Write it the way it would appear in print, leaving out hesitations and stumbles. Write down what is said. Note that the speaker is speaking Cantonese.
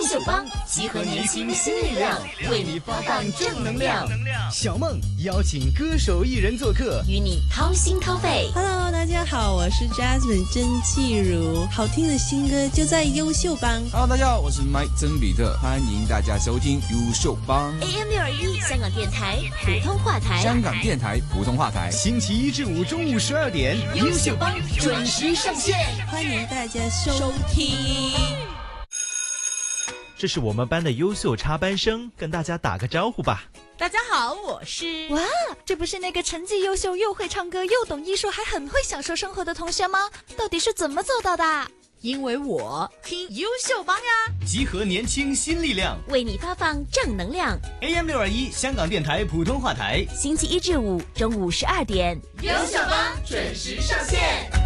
秀帮，集合年轻新力量，为你发放正能量。 小梦邀请歌手艺人做客， 与你掏心掏肺。 Hello， 大家好，我是 Jasmine 曾纪如，好听的新歌就在优秀帮。 Hello， 大家好，我是麦曾比特，欢迎大家收听优秀帮 AM621 香港电台普通话台， 香港电台普通话台， 星期一至五中午12点， 优秀帮准时上线， 欢迎大家收听。 这是我们班的优秀插班生，跟大家打个招呼吧。 大家好，我是…… 哇，这不是那个成绩优秀又会唱歌又懂艺术还很会享受生活的同学吗？到底是怎么做到的？ 因为我听优秀帮呀， 集合年轻新力量， 为你发放正能量。 AM621 香港电台普通话台， 星期一至五中午12点， 优秀帮准时上线。